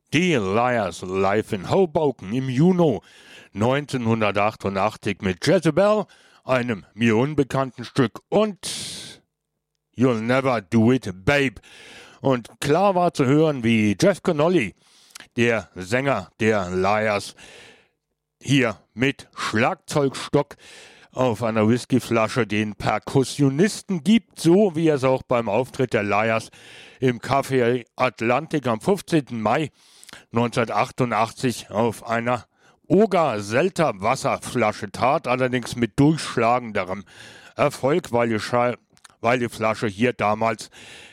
Die Liars live in Hoboken im Juni 1988 mit Jezebel, einem mir unbekannten Stück, und You'll Never Do It, Babe. Und klar war zu hören, wie Jeff Connolly, der Sänger der Liars, hier mit Schlagzeugstock auf einer Whiskyflasche den Perkussionisten gibt, so wie es auch beim Auftritt der Liars im Café Atlantic am 15. Mai 1988 auf einer Oga Selter Wasserflasche tat, allerdings mit durchschlagenderem Erfolg, weil die Flasche hier damals